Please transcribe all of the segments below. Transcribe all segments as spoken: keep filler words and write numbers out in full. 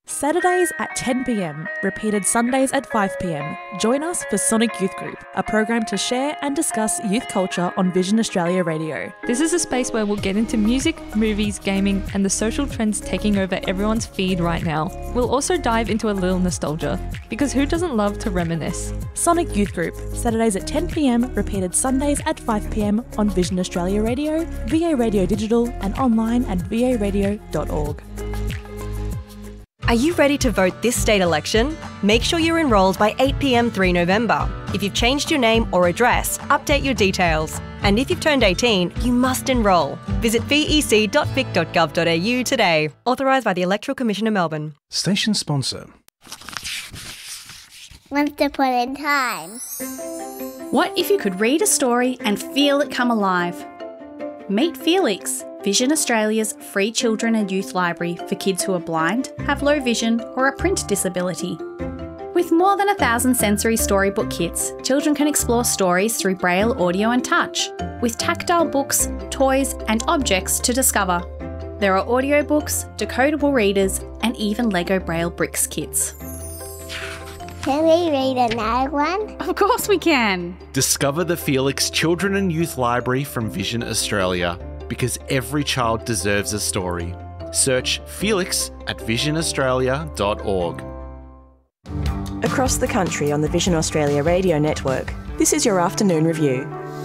Saturdays at ten p m, repeated Sundays at five p m. Join us for Sonic Youth Group, a program to share and discuss youth culture on Vision Australia Radio. This is a space where we'll get into music, movies, gaming, and the social trends taking over everyone's feed right now. We'll also dive into a little nostalgia, because who doesn't love to reminisce? Sonic Youth Group, Saturdays at ten p m, repeated Sundays at five p m on Vision Australia Radio, V A Radio Digital, and online at v a radio dot org. Are you ready to vote this state election? Make sure you're enrolled by eight p m three November. If you've changed your name or address, update your details. And if you've turned eighteen, you must enrol. Visit v e c dot vic dot gov dot a u today. Authorised by the Electoral Commission of Melbourne. Station sponsor. Once upon a time. What if you could read a story and feel it come alive? Meet Felix, Vision Australia's free children and youth library for kids who are blind, have low vision or a print disability. With more than a thousand sensory storybook kits, children can explore stories through braille, audio and touch, with tactile books, toys and objects to discover. There are audiobooks, decodable readers and even Lego Braille Bricks kits. Can we read another one? Of course we can! Discover the Felix Children and Youth Library from Vision Australia, because every child deserves a story. Search Felix at vision australia dot org. Across the country on the Vision Australia radio network, this is your afternoon review.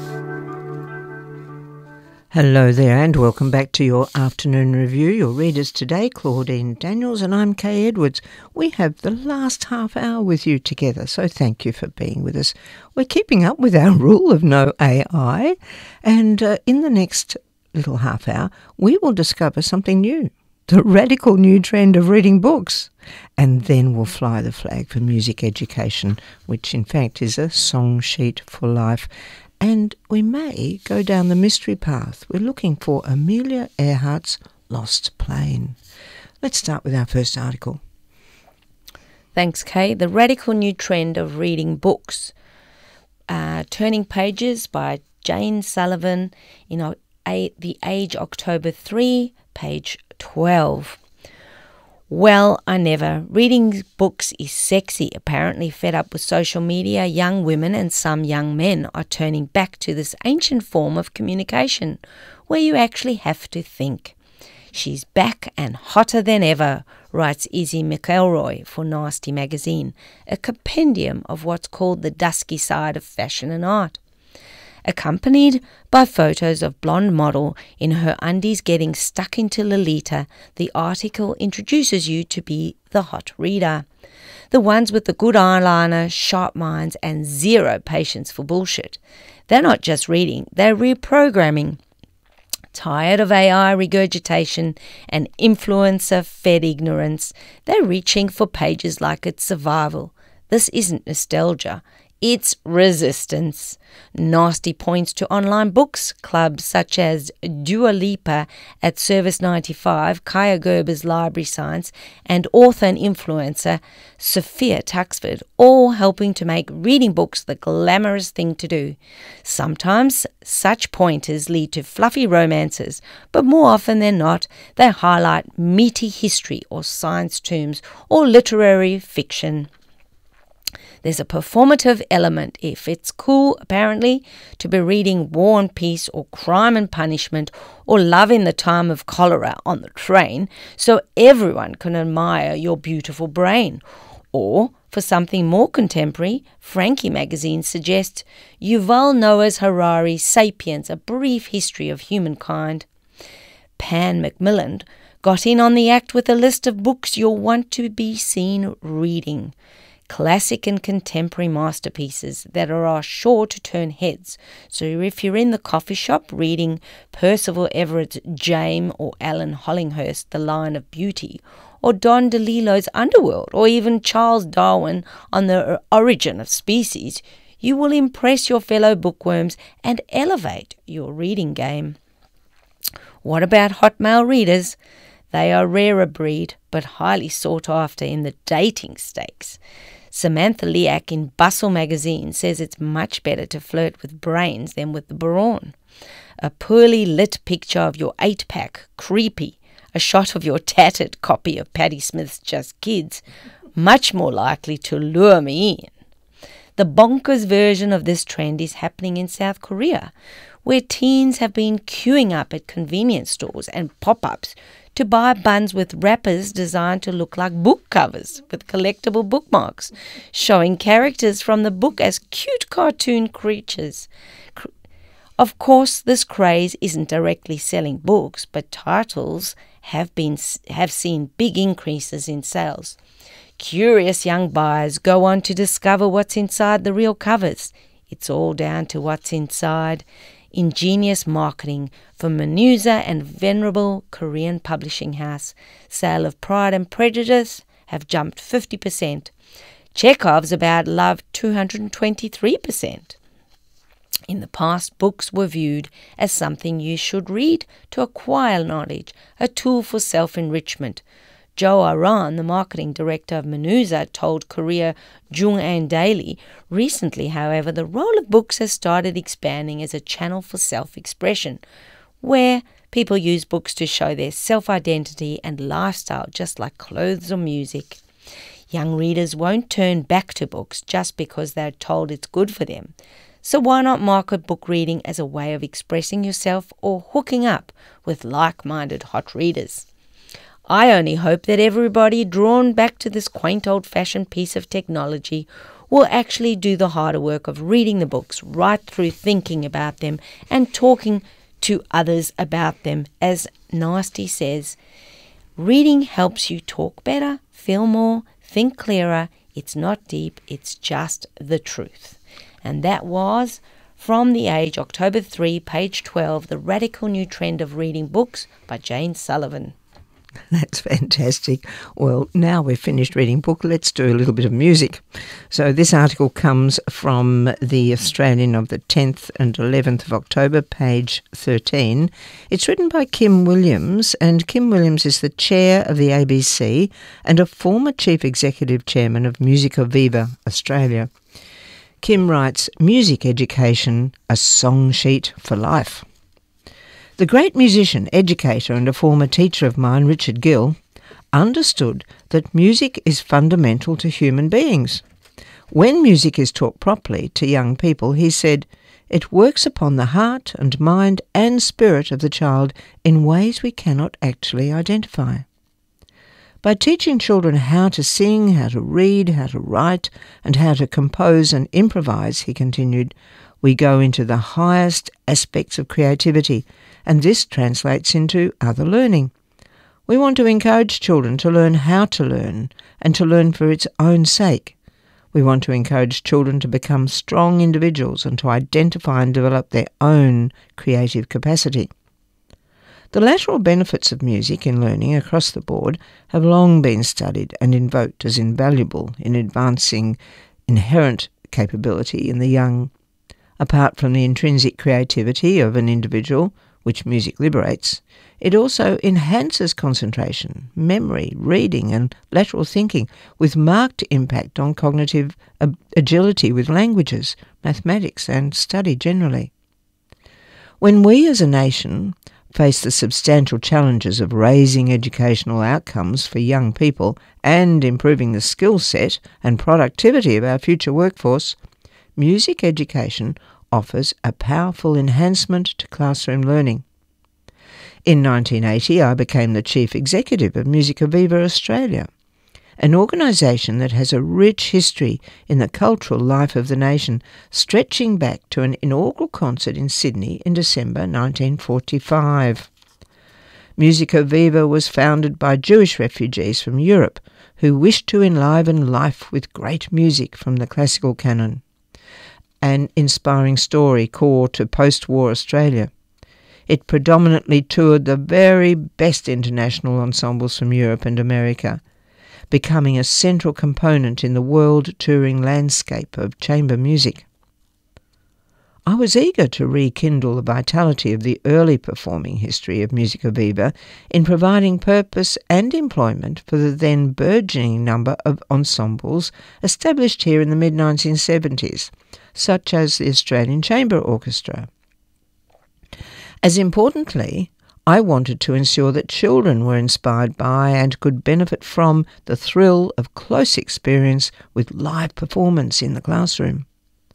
Hello there and welcome back to your afternoon review. Your readers today, Claudine Daniels and I'm Kay Edwards. We have the last half hour with you together, so thank you for being with us. We're keeping up with our rule of no A I, and uh, in the next little half hour, we will discover something new, the radical new trend of reading books. And then we'll fly the flag for music education, which in fact is a song sheet for life. And we may go down the mystery path. We're looking for Amelia Earhart's Lost Plane. Let's start with our first article. Thanks, Kay. The radical new trend of reading books. Uh, Turning Pages by Jane Sullivan in a, a, The Age, October third, page twelve. Well, I never. Reading books is sexy. Apparently fed up with social media, young women and some young men are turning back to this ancient form of communication where you actually have to think. She's back and hotter than ever, writes Izzy McElroy for Nasty Magazine, a compendium of what's called the dusky side of fashion and art. Accompanied by photos of blonde model in her undies getting stuck into Lolita, the article introduces you to be the hot reader. The ones with the good eyeliner, sharp minds and zero patience for bullshit. They're not just reading, they're reprogramming. Tired of A I regurgitation and influencer-fed ignorance, they're reaching for pages like it's survival. This isn't nostalgia. It's resistance. Nasty points to online books clubs such as Dua Lipa at Service ninety-five, Kaya Gerber's Library Science, and author and influencer Sophia Tuxford, all helping to make reading books the glamorous thing to do. Sometimes such pointers lead to fluffy romances, but more often than not, they highlight meaty history or science terms or literary fiction. There's a performative element if it's cool, apparently, to be reading War and Peace or Crime and Punishment or Love in the Time of Cholera on the train, so everyone can admire your beautiful brain. Or, for something more contemporary, Frankie magazine suggests Yuval Noah Harari's Sapiens, A Brief History of Humankind. Pan Macmillan got in on the act with a list of books you'll want to be seen reading. Classic and contemporary masterpieces that are sure to turn heads. So if you're in the coffee shop reading Percival Everett's James or Alan Hollinghurst, The Line of Beauty, or Don DeLillo's Underworld, or even Charles Darwin on the Origin of Species, you will impress your fellow bookworms and elevate your reading game. What about hot male readers? They are rarer breed, but highly sought after in the dating stakes. Samantha Liak in Bustle magazine says it's much better to flirt with brains than with the brawn. A poorly lit picture of your eight-pack, creepy. a shot of your tattered copy of Patti Smith's Just Kids, much more likely to lure me in. The bonkers version of this trend is happening in South Korea, where teens have been queuing up at convenience stores and pop-ups to buy buns with wrappers designed to look like book covers with collectible bookmarks, showing characters from the book as cute cartoon creatures. Of course, this craze isn't directly selling books, but titles have been have seen big increases in sales. Curious young buyers go on to discover what's inside the real covers. It's all down to what's inside. Ingenious marketing from Menuza and venerable Korean publishing house. Sale of Pride and Prejudice have jumped fifty percent. Chekhov's About Love two hundred twenty-three percent. In the past, books were viewed as something you should read to acquire knowledge, a tool for self-enrichment. Joe Aran, the marketing director of Menuza, told Korea Jung-An Daily recently, however, the role of books has started expanding as a channel for self-expression, where people use books to show their self-identity and lifestyle, just like clothes or music. Young readers won't turn back to books just because they're told it's good for them. So why not market book reading as a way of expressing yourself or hooking up with like-minded hot readers? I only hope that everybody drawn back to this quaint old-fashioned piece of technology will actually do the harder work of reading the books right through, thinking about them and talking to others about them. As Nasty says, reading helps you talk better, feel more, think clearer. It's not deep, it's just the truth. And that was From the Age, October third, page twelve, The Radical New Trend of Reading Books by Jane Sullivan. That's fantastic. Well, now we've finished reading book, let's do a little bit of music. So this article comes from the Australian of the tenth and eleventh of October, page thirteen. It's written by Kim Williams, and Kim Williams is the chair of the A B C and a former chief executive chairman of Musica Viva Australia. Kim writes, Music Education, a Song Sheet for Life. The great musician, educator and a former teacher of mine, Richard Gill, understood that music is fundamental to human beings. When music is taught properly to young people, he said, it works upon the heart and mind and spirit of the child in ways we cannot actually identify. By teaching children how to sing, how to read, how to write, and how to compose and improvise, he continued, we go into the highest aspects of creativity, and this translates into other learning. We want to encourage children to learn how to learn, and to learn for its own sake. We want to encourage children to become strong individuals and to identify and develop their own creative capacity. The lateral benefits of music in learning across the board have long been studied and invoked as invaluable in advancing inherent capability in the young. Apart from the intrinsic creativity of an individual, which music liberates, it also enhances concentration, memory, reading and lateral thinking, with marked impact on cognitive agility with languages, mathematics and study generally. When we as a nation face the substantial challenges of raising educational outcomes for young people and improving the skill set and productivity of our future workforce, music education offers a powerful enhancement to classroom learning. In nineteen eighty, I became the chief executive of Musica Viva Australia, an organisation that has a rich history in the cultural life of the nation, stretching back to an inaugural concert in Sydney in December nineteen forty-five. Musica Viva was founded by Jewish refugees from Europe who wished to enliven life with great music from the classical canon. An inspiring story core to post-war Australia. It predominantly toured the very best international ensembles from Europe and America, becoming a central component in the world touring landscape of chamber music. I was eager to rekindle the vitality of the early performing history of Musica Viva in providing purpose and employment for the then burgeoning number of ensembles established here in the mid nineteen seventies, such as the Australian Chamber Orchestra. As importantly, I wanted to ensure that children were inspired by and could benefit from the thrill of close experience with live performance in the classroom.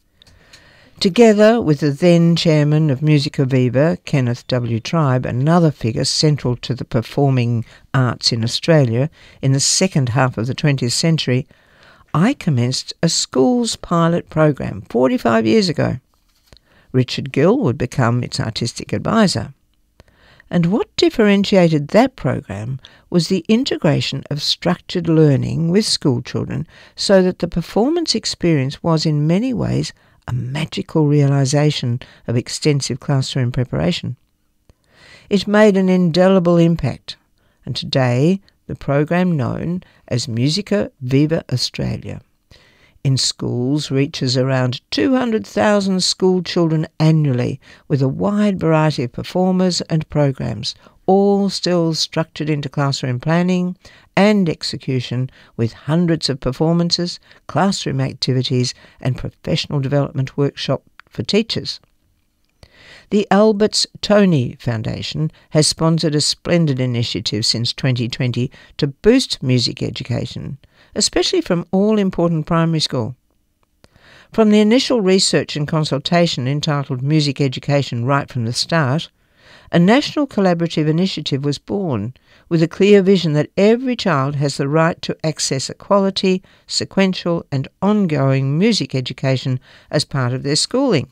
Together with the then chairman of Musica Viva, Kenneth W. Tribe, another figure central to the performing arts in Australia in the second half of the twentieth century, I commenced a schools pilot program forty-five years ago. Richard Gill would become its artistic advisor. And what differentiated that program was the integration of structured learning with school children so that the performance experience was in many ways a magical realisation of extensive classroom preparation. It made an indelible impact, and today the program known as Musica Viva Australia in schools reaches around two hundred thousand school children annually with a wide variety of performers and programs, all still structured into classroom planning and execution with hundreds of performances, classroom activities and professional development workshops for teachers. The Alberts Tony Foundation has sponsored a splendid initiative since twenty twenty to boost music education, especially from all-important primary school. From the initial research and consultation entitled Music Education Right from the Start, a national collaborative initiative was born with a clear vision that every child has the right to access a quality, sequential and ongoing music education as part of their schooling.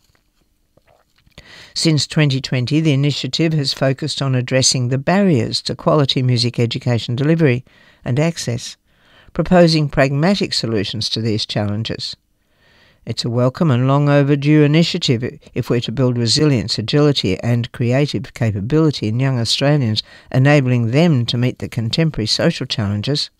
Since twenty twenty, the initiative has focused on addressing the barriers to quality music education delivery and access, proposing pragmatic solutions to these challenges. It's a welcome and long overdue initiative if we're to build resilience, agility and creative capability in young Australians, enabling them to meet the contemporary social challenges.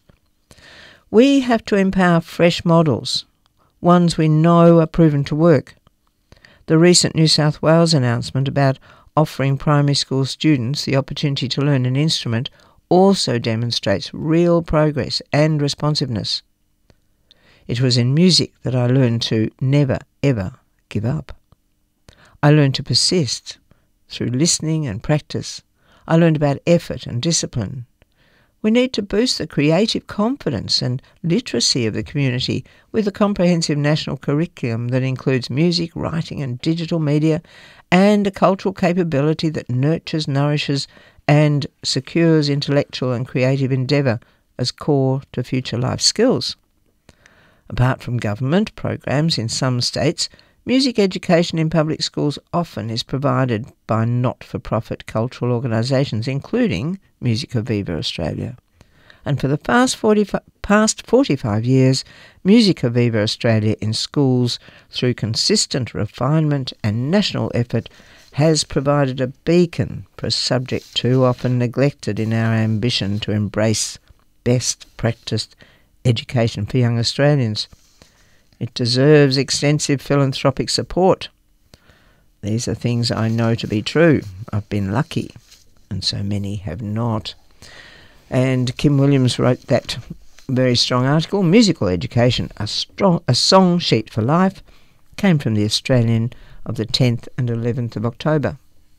We have to empower fresh models, ones we know are proven to work. The recent New South Wales announcement about offering primary school students the opportunity to learn an instrument also demonstrates real progress and responsiveness. It was in music that I learned to never, ever give up. I learned to persist through listening and practice. I learned about effort and discipline. We need to boost the creative confidence and literacy of the community with a comprehensive national curriculum that includes music, writing and digital media, and a cultural capability that nurtures, nourishes and secures intellectual and creative endeavour as core to future life skills. Apart from government programs in some states, music education in public schools often is provided by not-for-profit cultural organisations, including Musica Viva Australia. And for the past, forty-five, past forty-five years, Musica Viva Australia in schools, through consistent refinement and national effort, has provided a beacon for a subject too often neglected in our ambition to embrace best practiced education for young Australians. It deserves extensive philanthropic support. These are things I know to be true. I've been lucky, and so many have not. And Kim Williams wrote that very strong article, Musical Education, a, strong, a Song Sheet for Life, came from the Australian of the tenth and eleventh of October.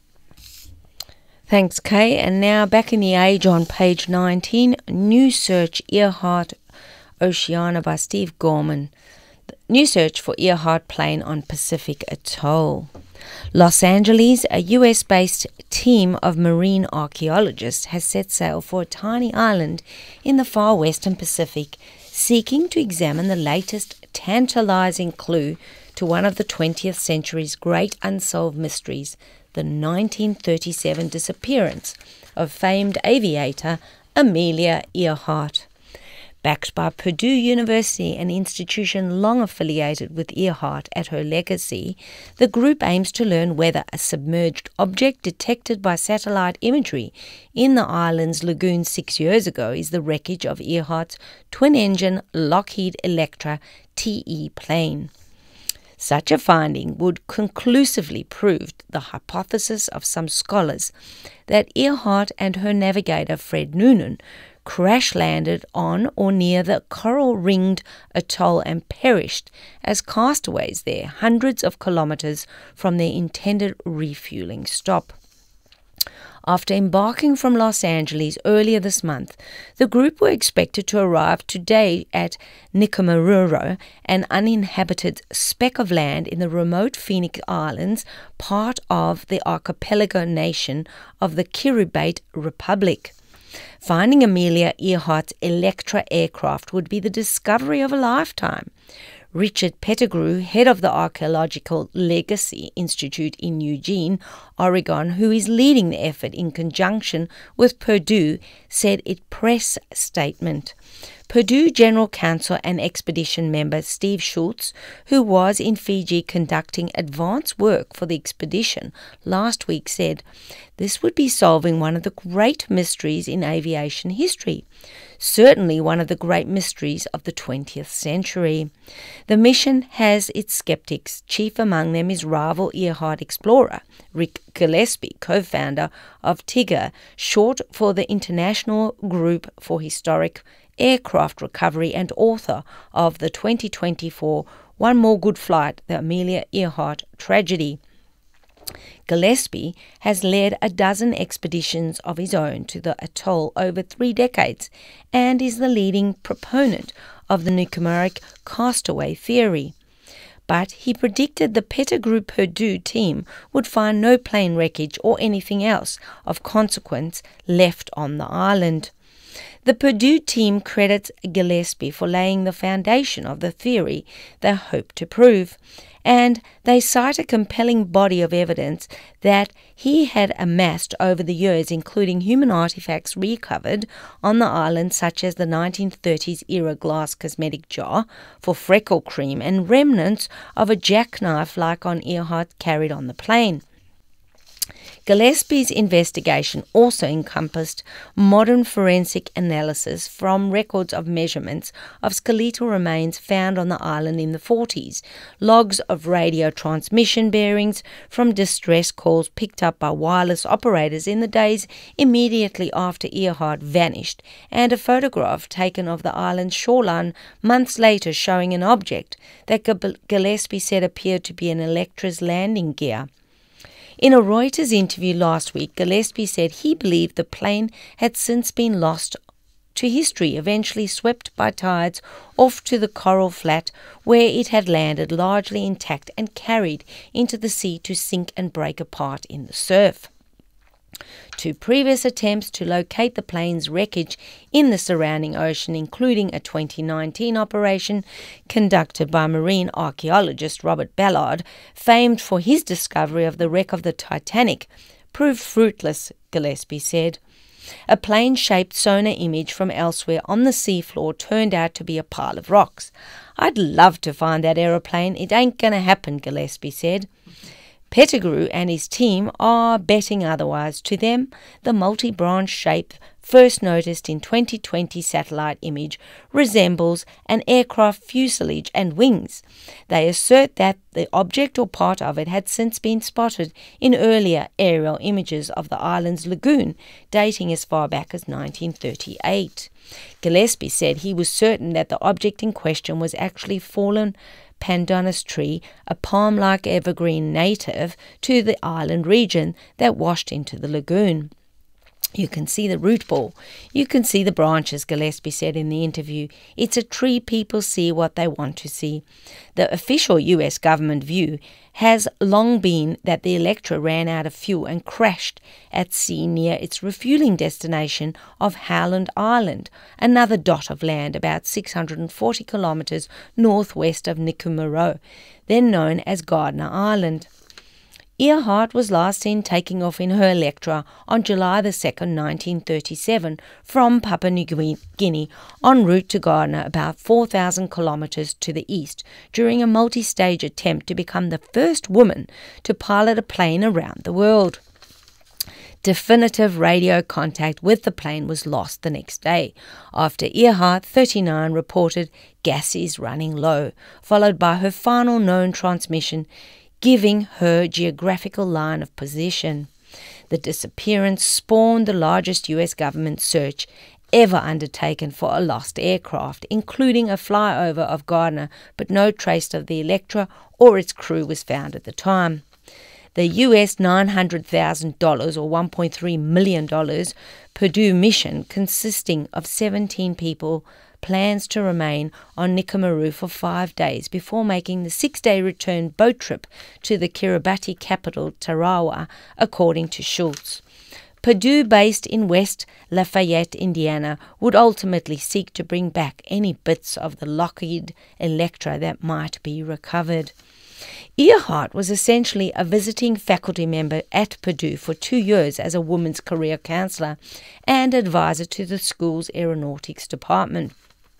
Thanks, Kay. And now back in the Age on page nineteen, New Search Earhart Oceania by Steve Gorman. New search for Earhart Plain on Pacific Atoll. Los Angeles, a U S-based team of marine archaeologists, has set sail for a tiny island in the far western Pacific, seeking to examine the latest tantalizing clue to one of the twentieth century's great unsolved mysteries, the nineteen thirty-seven disappearance of famed aviator Amelia Earhart. Backed by Purdue University, an institution long affiliated with Earhart at her legacy, the group aims to learn whether a submerged object detected by satellite imagery in the island's lagoon six years ago is the wreckage of Earhart's twin-engine Lockheed Electra T E plane. Such a finding would conclusively prove the hypothesis of some scholars that Earhart and her navigator Fred Noonan crash-landed on or near the coral-ringed atoll and perished as castaways there, hundreds of kilometres from their intended refuelling stop. After embarking from Los Angeles earlier this month, the group were expected to arrive today at Nikumaroro, an uninhabited speck of land in the remote Phoenix Islands, part of the archipelago nation of the Kiribati Republic. Finding Amelia Earhart's Electra aircraft would be the discovery of a lifetime. Richard Pettigrew, head of the Archaeological Legacy Institute in Eugene, Oregon, who is leading the effort in conjunction with Purdue, said in a press statement. Purdue General Counsel and expedition member Steve Schultz, who was in Fiji conducting advance work for the expedition last week, said, "This would be solving one of the great mysteries in aviation history, certainly one of the great mysteries of the twentieth century. The mission has its skeptics. Chief among them is rival Earhart explorer Rick Gillespie, co-founder of TIGA, short for the International Group for Historic Aircraft Recovery and author of the twenty twenty-four One More Good Flight, the Amelia Earhart Tragedy. Gillespie has led a dozen expeditions of his own to the atoll over three decades and is the leading proponent of the numeric castaway theory. But he predicted the Pettigrew Purdue team would find no plane wreckage or anything else of consequence left on the island. The Purdue team credits Gillespie for laying the foundation of the theory they hope to prove, and they cite a compelling body of evidence that he had amassed over the years, including human artifacts recovered on the island, such as the nineteen thirties era glass cosmetic jar for freckle cream and remnants of a jackknife like on Earhart carried on the plane. Gillespie's investigation also encompassed modern forensic analysis from records of measurements of skeletal remains found on the island in the forties, logs of radio transmission bearings from distress calls picked up by wireless operators in the days immediately after Earhart vanished, and a photograph taken of the island's shoreline months later showing an object that Gillespie said appeared to be an Electra's landing gear. In a Reuters interview last week, Gillespie said he believed the plane had since been lost to history, eventually swept by tides off to the Coral Flat, where it had landed largely intact and carried into the sea to sink and break apart in the surf. Two previous attempts to locate the plane's wreckage in the surrounding ocean, including a twenty nineteen operation conducted by marine archaeologist Robert Ballard, famed for his discovery of the wreck of the Titanic, proved fruitless, Gillespie said. A plane-shaped sonar image from elsewhere on the seafloor turned out to be a pile of rocks. "I'd love to find that aeroplane. It ain't going to happen," Gillespie said. Pettigrew and his team are betting otherwise. To them, the multi-branch shape first noticed in twenty twenty satellite image resembles an aircraft fuselage and wings. They assert that the object or part of it had since been spotted in earlier aerial images of the island's lagoon, dating as far back as nineteen thirty-eight. Gillespie said he was certain that the object in question was actually fallen pandanus tree, a palm-like evergreen native to the island region that washed into the lagoon. "You can see the root ball. You can see the branches," Gillespie said in the interview. "It's a tree people see what they want to see." The official U S government view has long been that the Electra ran out of fuel and crashed at sea near its refueling destination of Howland Island, another dot of land about six hundred forty kilometres northwest of Nikumaroro, then known as Gardner Island. Earhart was last seen taking off in her Electra on July the second, nineteen thirty-seven, from Papua New Guinea en route to Gardner, about four thousand kilometres to the east, during a multi-stage attempt to become the first woman to pilot a plane around the world. Definitive radio contact with the plane was lost the next day, after Earhart, thirty-nine, reported gas is running low, followed by her final known transmission, giving her geographical line of position. The disappearance spawned the largest U S government search ever undertaken for a lost aircraft, including a flyover of Gardner, but no trace of the Electra or its crew was found at the time. The U S nine hundred thousand dollars or one point three million dollars Purdue mission, consisting of seventeen people, plans to remain on Nicomaru for five days before making the six-day return boat trip to the Kiribati capital, Tarawa, according to Schultz. Purdue, based in West Lafayette, Indiana, would ultimately seek to bring back any bits of the Lockheed Electra that might be recovered. Earhart was essentially a visiting faculty member at Purdue for two years as a women's career counsellor and advisor to the school's aeronautics department.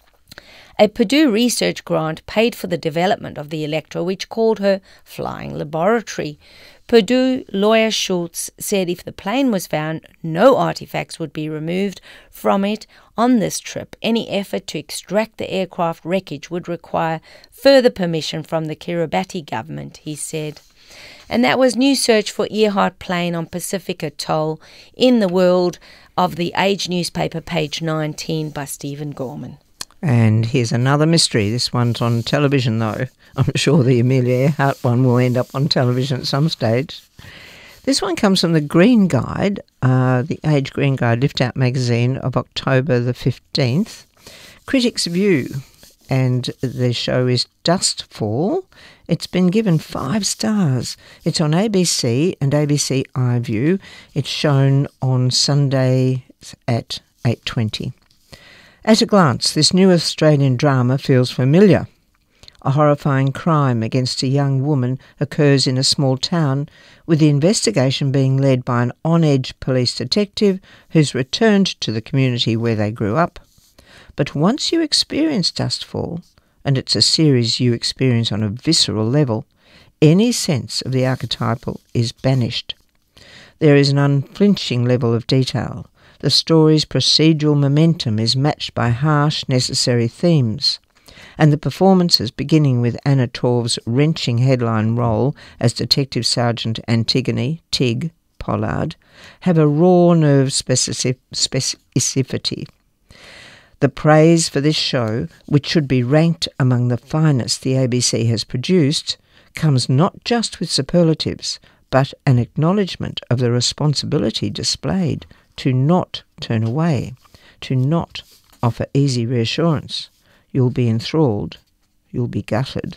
A Purdue research grant paid for the development of the Electra, which called her Flying Laboratory. Purdue lawyer Schultz said if the plane was found, no artifacts would be removed from it on this trip. Any effort to extract the aircraft wreckage would require further permission from the Kiribati government, he said. And that was New Search for Earhart Plane on Pacific Atoll in the World of the Age newspaper, page nineteen, by Stephen Gorman. And here's another mystery. This one's on television, though. I'm sure the Amelia Earhart one will end up on television at some stage. This one comes from the Green Guide, uh, the Age Green Guide Lift Out magazine of October the fifteenth. Critics' View, and the show is Dustfall. It's been given five stars. It's on A B C and A B C iView. It's shown on Sunday at eight twenty. At a glance, this new Australian drama feels familiar. A horrifying crime against a young woman occurs in a small town, with the investigation being led by an on-edge police detective who's returned to the community where they grew up. But once you experience Dustfall, and it's a series you experience on a visceral level, any sense of the archetypal is banished. There is an unflinching level of detail. The story's procedural momentum is matched by harsh, necessary themes, and the performances, beginning with Anna Torv's wrenching headline role as Detective Sergeant Antigone Tig Pollard, have a raw nerve specific- specificity. The praise for this show, which should be ranked among the finest the A B C has produced, comes not just with superlatives, but an acknowledgement of the responsibility displayed to not turn away, to not offer easy reassurance. You'll be enthralled, you'll be gutted.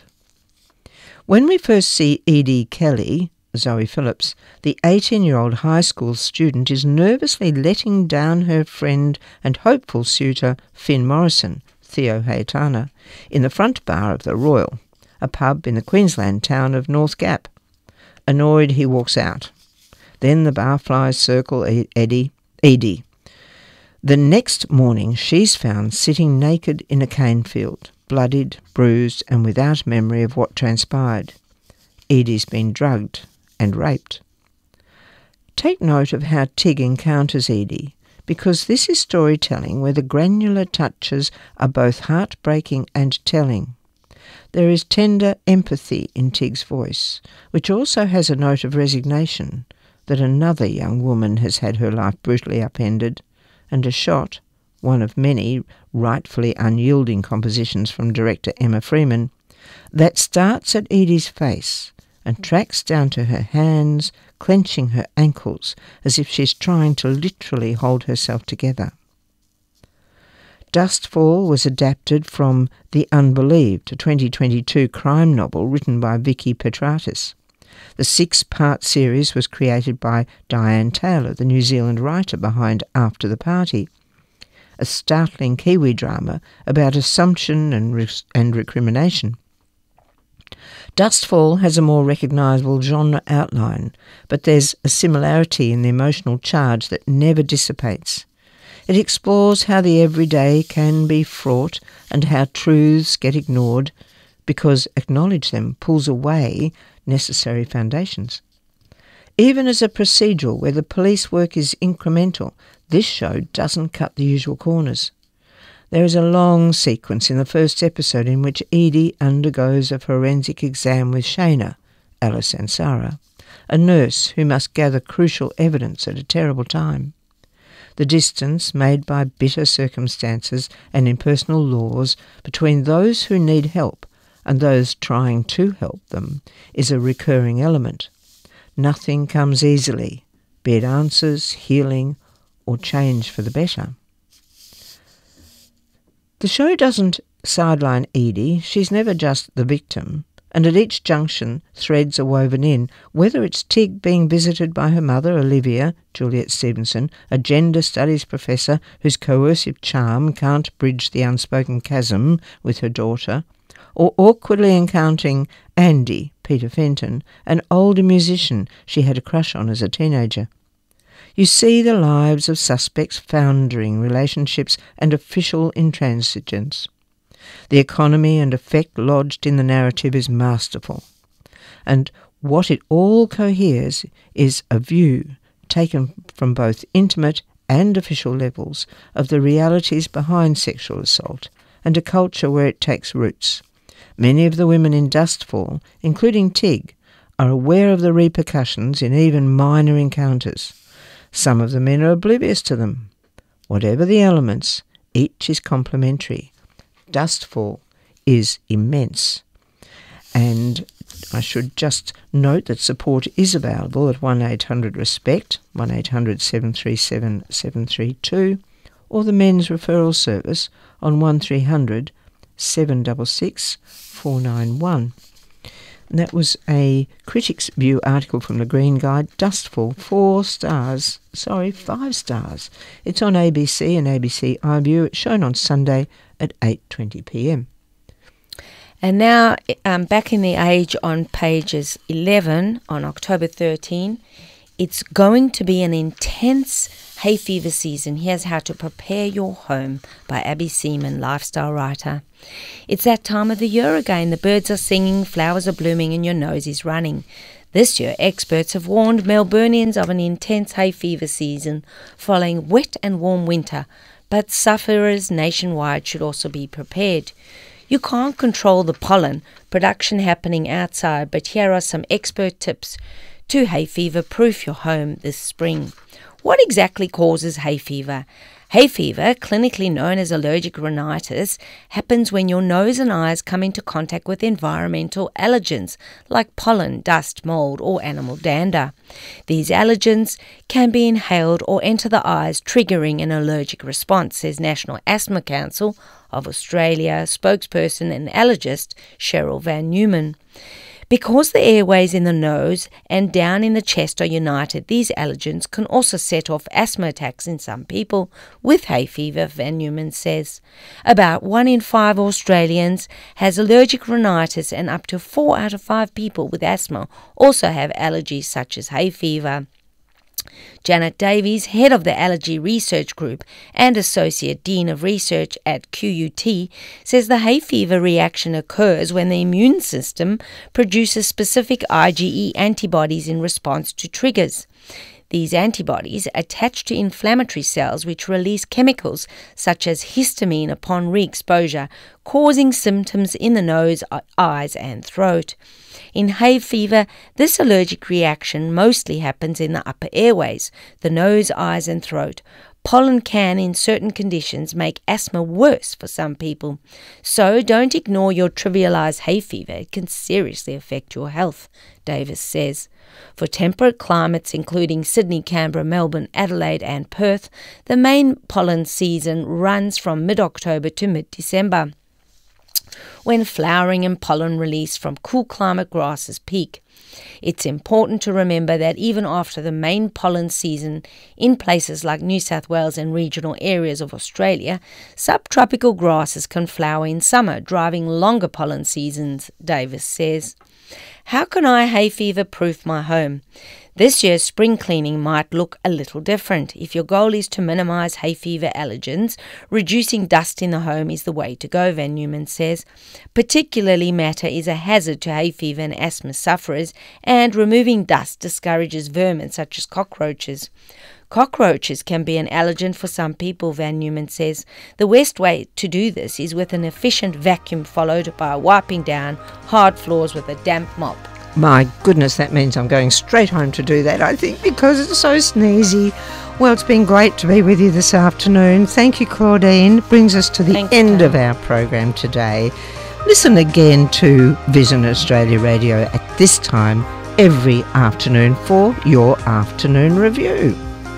When we first see Edie Kelly, Zoe Phillips, the eighteen-year-old high school student is nervously letting down her friend and hopeful suitor Finn Morrison, Theo Hayatana, in the front bar of the Royal, a pub in the Queensland town of North Gap. Annoyed, he walks out. Then the barflies circle Eddie, Edie. The next morning she's found sitting naked in a cane field, bloodied, bruised and without memory of what transpired. Edie's been drugged and raped. Take note of how Tig encounters Edie, because this is storytelling where the granular touches are both heartbreaking and telling. There is tender empathy in Tig's voice, which also has a note of resignation that another young woman has had her life brutally upended, and a shot, one of many rightfully unyielding compositions from director Emma Freeman, that starts at Edie's face and tracks down to her hands, clenching her ankles as if she's trying to literally hold herself together. Dustfall was adapted from The Unbelieved, a twenty twenty-two crime novel written by Vicky Petratis. The six-part series was created by Diane Taylor, the New Zealand writer behind After the Party, a startling Kiwi drama about assumption and, re- and recrimination. Dustfall has a more recognisable genre outline, but there's a similarity in the emotional charge that never dissipates. It explores how the everyday can be fraught and how truths get ignored because acknowledge them pulls away necessary foundations. Even as a procedural where the police work is incremental, this show doesn't cut the usual corners. There is a long sequence in the first episode in which Edie undergoes a forensic exam with Shayna, Alice Ansara, a nurse who must gather crucial evidence at a terrible time. The distance made by bitter circumstances and impersonal laws between those who need help and those trying to help them is a recurring element. nothing comes easily, be it answers, healing, or change for the better. The show doesn't sideline Edie. She's never just the victim, and at each junction threads are woven in, whether it's Tig being visited by her mother, Olivia, Juliet Stevenson, a gender studies professor whose coercive charm can't bridge the unspoken chasm with her daughter, or awkwardly encountering Andy, Peter Fenton, an older musician she had a crush on as a teenager. You see the lives of suspects foundering relationships and official intransigence. The economy and effect lodged in the narrative is masterful, and what it all coheres is a view taken from both intimate and official levels of the realities behind sexual assault and a culture where it takes roots. Many of the women in Dustfall, including Tig, are aware of the repercussions in even minor encounters. Some of the men are oblivious to them. Whatever the elements, each is complementary. Dustfall is immense. And I should just note that support is available at one eight hundred RESPECT, one eight hundred seven three seven seven three two, or the Men's Referral Service on one three hundred seven six six four nine one. And that was a Critics View article from the Green Guide. Dustfall, four stars, sorry, five stars. It's on A B C and A B C iView. It's shown on Sunday at eight twenty p m. And now, um, back in the Age on pages eleven, on October thirteenth, it's going to be an intense hay fever season. Here's How to Prepare Your Home by Abby Seaman, lifestyle writer. It's that time of the year again. The birds are singing, flowers are blooming, and your nose is running. This year, experts have warned Melburnians of an intense hay fever season following wet and warm winter, but sufferers nationwide should also be prepared. You can't control the pollen production happening outside, but here are some expert tips to hay fever-proof your home this spring. What exactly causes hay fever? Hay fever, clinically known as allergic rhinitis, happens when your nose and eyes come into contact with environmental allergens like pollen, dust, mold, or animal dander. These allergens can be inhaled or enter the eyes, triggering an allergic response, says National Asthma Council of Australia spokesperson and allergist Cheryl Van Neumann. Because the airways in the nose and down in the chest are united, these allergens can also set off asthma attacks in some people with hay fever, Van Neumann says. About one in five Australians has allergic rhinitis, and up to four out of five people with asthma also have allergies such as hay fever. Janet Davies, head of the Allergy Research Group and Associate Dean of Research at Q U T, says the hay fever reaction occurs when the immune system produces specific IgE antibodies in response to triggers. These antibodies attach to inflammatory cells which release chemicals such as histamine upon re-exposure, causing symptoms in the nose, eyes and throat. In hay fever, this allergic reaction mostly happens in the upper airways, the nose, eyes and throat. Pollen can, in certain conditions, make asthma worse for some people. So don't ignore your trivialised hay fever. It can seriously affect your health, Davis says. For temperate climates, including Sydney, Canberra, Melbourne, Adelaide and Perth, the main pollen season runs from mid-October to mid-December, when flowering and pollen release from cool climate grasses peak. It's important to remember that even after the main pollen season in places like New South Wales and regional areas of Australia, subtropical grasses can flower in summer, driving longer pollen seasons, Davis says. How can I hay fever proof my home? This year's spring cleaning might look a little different. If your goal is to minimise hay fever allergens, reducing dust in the home is the way to go, Van Neumann says. Particularly matter is a hazard to hay fever and asthma sufferers, and removing dust discourages vermin such as cockroaches. Cockroaches can be an allergen for some people, Van Neumann says. The best way to do this is with an efficient vacuum followed by wiping down hard floors with a damp mop. My goodness, that means I'm going straight home to do that, I think, because it's so sneezy. Well, it's been great to be with you this afternoon. Thank you, Claudine. Brings us to the Thanks, end Tom. of our program today. Listen again to Vision Australia Radio at this time every afternoon for your afternoon review.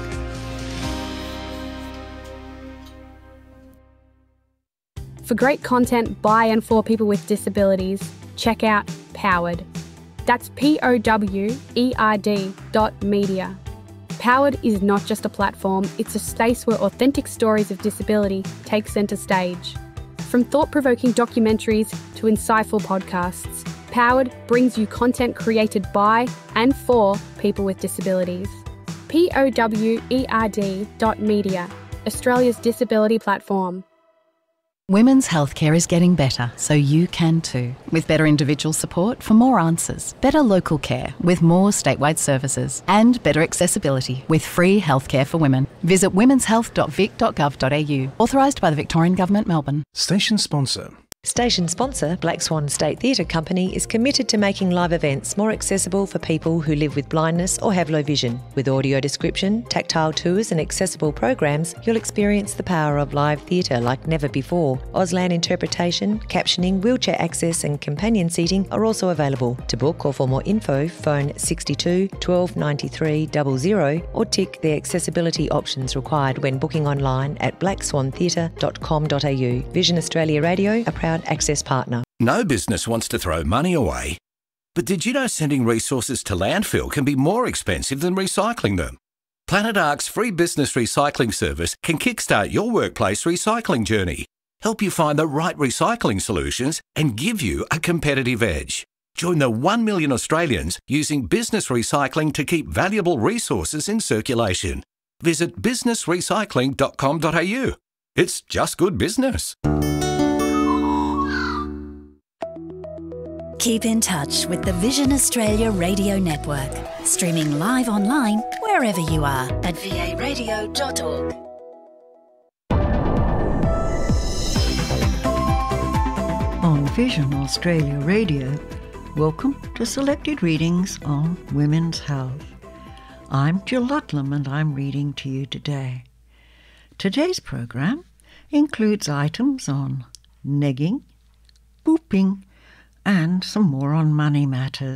For great content by and for people with disabilities, check out Powered. That's P O W E R D dot media. Powered is not just a platform, it's a space where authentic stories of disability take centre stage. From thought-provoking documentaries to insightful podcasts, Powered brings you content created by and for people with disabilities. P O W E R D dot media, Australia's disability platform. Women's healthcare is getting better, so you can too. With better individual support for more answers, better local care with more statewide services, and better accessibility with free healthcare for women. Visit womens health dot vic dot gov dot a u. Authorised by the Victorian Government, Melbourne. Station sponsor. Station sponsor Black Swan State Theatre Company is committed to making live events more accessible for people who live with blindness or have low vision. With audio description, tactile tours and accessible programs, you'll experience the power of live theatre like never before. Auslan interpretation, captioning, wheelchair access and companion seating are also available. To book or for more info, phone sixty-two twelve ninety-three double zero or tick the accessibility options required when booking online at black swan theatre dot com dot a u. Vision Australia Radio, a proud access partner. No business wants to throw money away. But did you know sending resources to landfill can be more expensive than recycling them? Planet Ark's free business recycling service can kickstart your workplace recycling journey, help you find the right recycling solutions and give you a competitive edge. Join the one million Australians using business recycling to keep valuable resources in circulation. Visit business recycling dot com dot a u. It's just good business. Keep in touch with the Vision Australia Radio Network, streaming live online wherever you are at v a radio dot org. On Vision Australia Radio, welcome to selected readings on women's health. I'm Jill Ludlam and I'm reading to you today. Today's program includes items on negging, booping, and some more on money matters.